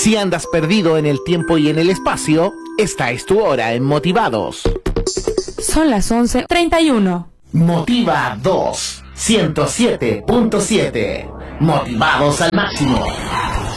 Si andas perdido en el tiempo y en el espacio, esta es tu hora en Motivados. Son las 11:31. Motiva 2, 107.7. Motivados al máximo.